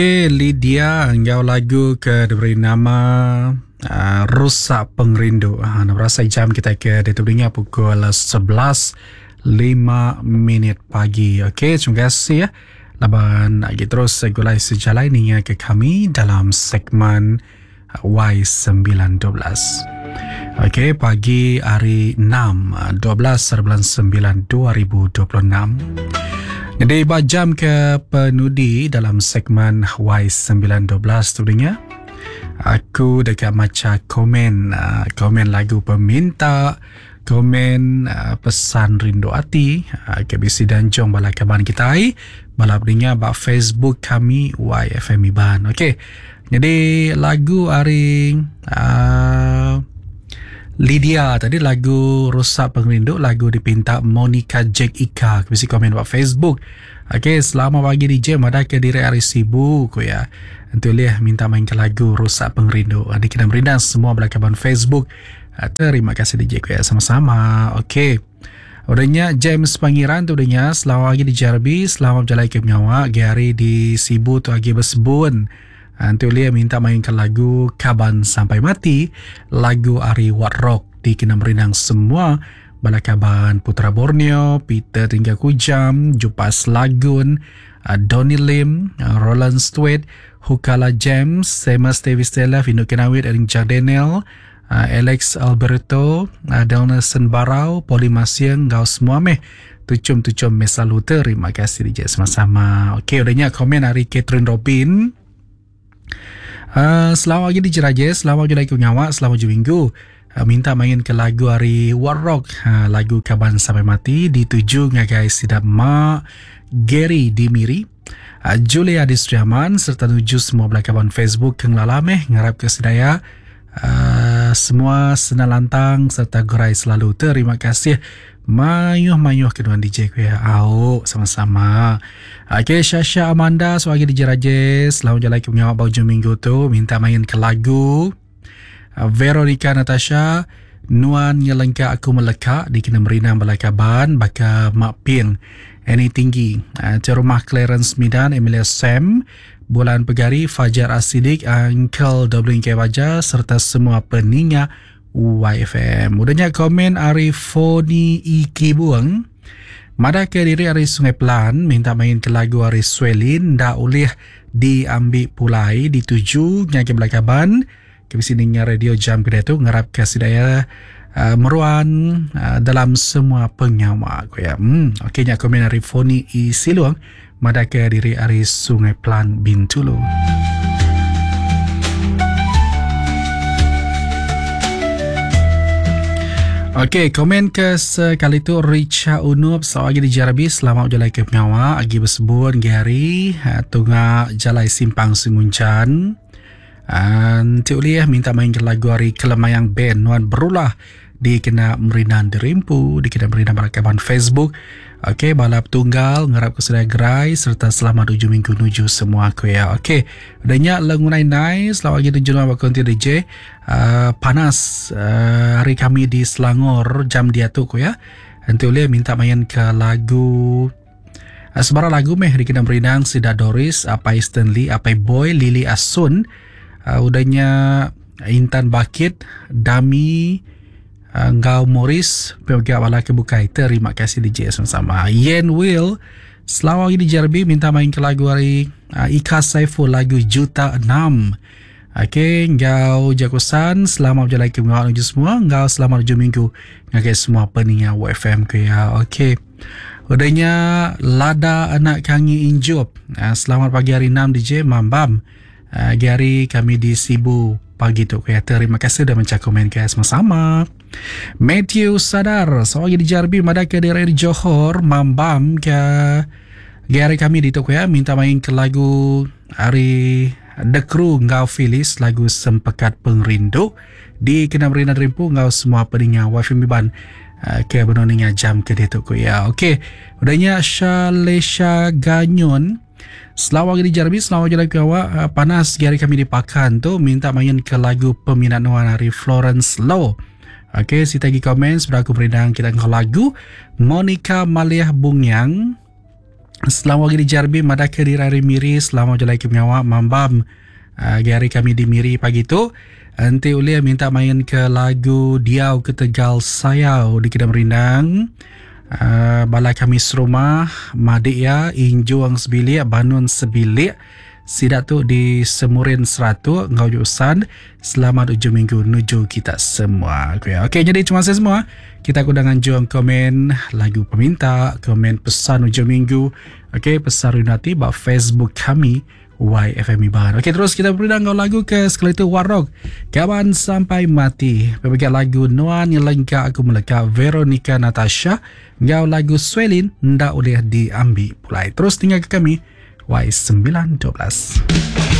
Lydia, engkau lagu ke diberi nama Rusak Pengrindu. Berasa jam kita ke dengar pukul 11.05 pagi. Okey, terima kasih ya. Laban lagi terus gulai sejalan ini ke kami dalam segmen Y912. Okey, pagi hari 6 12/9 2026. Jadi jam ke penudi dalam segmen Y912 tu dengar. Aku dekat macam komen lagu peminta, komen pesan rindu hati, KBC dan Jong bala kaban kita bala dengar bak Facebook kami YFM Iban. Okey. Jadi lagu hari Lydia tadi lagu Rusak Pengrindu, lagu dipinta Monica Jack Ika. Bisa komen buat Facebook. Okey, selamat pagi DJ, ada ke diri hari sibuk ya. Untuk lihat minta main ke lagu Rusak Pengrindu. Adik kita merindang semua belakaban Facebook. Terima kasih DJ ku ya, sama-sama. Okey. Udahnya James Pangeran tu udahnya selamat pagi di Jarbi, selamat berjalan ke menyawa. Gary di Sibu tu lagi bersebun. Nanti dia minta mainkan lagu Kaban Sampai Mati, lagu Ari Wat Rock di Kena Merindang semua. Bala Kaban Putra Borneo, Peter Tinggal Kujam, Jupas Lagun, Donny Lim, Roland Stewart, Hukala James, Semas Davis Stella, Vino Kenawit, Erin Jardenel, Alex Alberto, Delnason Barau, Poli Masiang, Gau semua tucum-tucum mesalu. Terima kasih DJ sama-sama. Okey, udahnya komen hari Catherine Robin. Selamat pagi di Jerajes, selamat pagi lagi nyawa, selamat minggu. Minta main ke lagu hari War Rock, lagu Kaban Sampai Mati dituju ngagai sidap mak Gary di Miri, Julia di Sudiaman serta tuju semua belakaban Facebook keng lalameh ngarap ke sedaya semua senang lantang serta gerai selalu. Terima kasih mayuh kedua DJ ku ya. Sama-sama. Okey, Syasha Amanda sebagai DJ Rajes, selamat jalan ke menyawab baju minggu tu. Minta main ke lagu Veronica Natasha, Nuan Nyelengka Aku Meleka di Kena Merinang Balakaban, baka Mak Ping Any Tinggi, Terumah Clarence Midan, Emilia Sam, Bulan Pegari, Fajar Asidik, Uncle WK Baja serta semua peningat YFM. Mudahnya komen Arifoni Iki Buang, mada ke diri Ari Sungai Pelan, minta main ke lagu Ari Swelin, dah oleh diambil pulai dituju nyaki belakaban ke sininya radio jam kedai tu ngarap kasih daya meruan dalam semua penyawa aku ya. Okey, nya komen Arifoni I Siluang, mada ke diri Ari Sungai Pelan Bintulu. Okey, komen ke sekali tu Richa Unup, selamat pagi di Jarabi, selamat berjalan ke penyawa, agi bersebut Gary, tunggak jalai simpang Simuncan. Nanti uliah minta main ke lagu hari Kelemayang Band Nuan Berulah di Kena Merinang Derimpu, di Kena Merinang Balakaban Facebook. Okey, balap tunggal ngarap ke sedaya gerai serta selamat 7 minggu nuju semua aku ya. Okey, adanya lengunai nai selamat pagi tujuan abang konti DJ. Panas hari kami di Selangor jam dia tu aku ya. Nanti uliah minta main ke lagu sebarang lagu di Kena Merinang Sida Doris, Apai Stanley, Apai Boy, Lily Asun, udahnya Intan Bakit, Dami, Ngau Morris, pergi awal kebukai. Terima kasih DJ sama-sama. Yen Will, selamat pagi di Jarbi, minta main ke lagu hari Ika Saiful, lagu Juta 6. Okey, Ngau Jakusan, selamat berjalan ke menuju semua. Ngau selamat 7 minggu ngagai semua peningat WFM ke ya. Okey, udahnya Lada Anak Kangi Injup, selamat pagi hari 6 DJ Mambam. Gary kami di Sibu pagi tu ya. Terima kasih sudah mencak komen ke sama-sama. Matthew Sadar, soal di Jarbi, mada ke daerah Johor, Mambam ke Gary kami di tu ya. Minta main ke lagu hari The Crew Ngau Phyllis, lagu Sempekat Pengrindu di Kena Merinang Derimpu. Ngau semua peningat Wifi Miban ke benoninya jam ke dia tu ya. Okey, udahnya Shalesha Ganyon, selamat pagi di Jarbi, selamat jalan ke awak. Panas hari kami di Pakan tu, minta main ke lagu Peminat Nuan hari Florence Low. Okey, si tagi komen sudah aku berikan kita ke lagu Monica Maliah Bungyang, Selamat pagi di Jarbi, Madaka di Rari Miri. Selamat je lagi menyawa Mambam. Gari kami di Miri pagi tu. Nanti Ulia minta main ke lagu Diau ke Tegal Sayau di Kedam Rindang. Bala kami serumah Madik ya, Injuang sebilik, Banun sebilik. Sidak tu di Semurin 100 Ngau Jusan. Selamat ujung minggu nuju kita semua. Okey, jadi terima kasih semua. Kita kudangan juang komen lagu peminta, komen pesan ujung minggu. Okey, pesan Rinati bak Facebook kami YFM Iban. Okey, terus kita beri ngau lagu ke sekali tu Warok. Kawan sampai mati. Berbagai lagu Noah ni lengkap aku meleka Veronica Natasha. Ngau lagu Swelin ndak boleh diambil pulai. Terus tinggal ke kami Y912.